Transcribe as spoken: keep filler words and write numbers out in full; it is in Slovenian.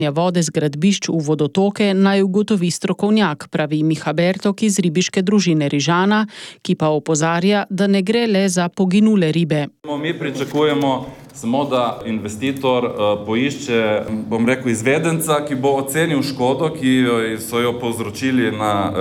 vode z gradbišč v vodotoke naj ugotovi strokovnjak, pravi Miha Bertok iz ribiške družine Rižana, ki pa opozarja, da ne gre le za poginule ribe. Mi pričakujemo samo, da investitor poišče, bom rekel, izvedenca, ki bo ocenil škodo, ki so jo povzročili na